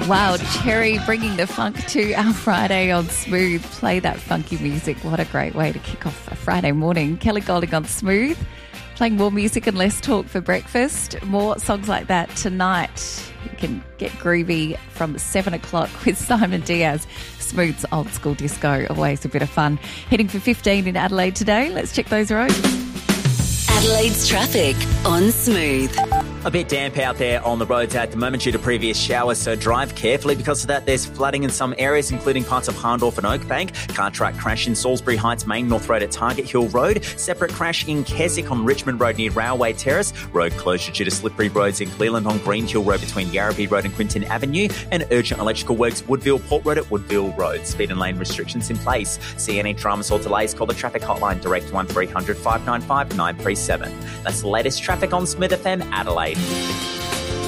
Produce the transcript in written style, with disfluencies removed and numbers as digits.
Wild Cherry bringing the funk to our Friday on Smooth. Play that funky music. What a great way to kick off a Friday morning. Kelly Golding on Smooth. Playing more music and less talk for breakfast. More songs like that tonight. You can get groovy from 7 o'clock with Simon Diaz. Smooth's old school disco. Always a bit of fun. Heading for 15 in Adelaide today. Let's check those roads. Adelaide's traffic on Smooth. A bit damp out there on the roads at the moment due to previous showers, so drive carefully. Because of that, there's flooding in some areas, including parts of Harndorf and Oakbank. Car track crash in Salisbury Heights, Main North Road at Target Hill Road. Separate crash in Keswick on Richmond Road near Railway Terrace. Road closure due to slippery roads in Cleveland on Green Hill Road between Yarrabee Road and Quinton Avenue. And urgent electrical works Woodville Port Road at Woodville Road. Speed and lane restrictions in place. See any dramas or delays, call the traffic hotline direct 1300 595 937. That's the latest traffic on Smooth FM Adelaide.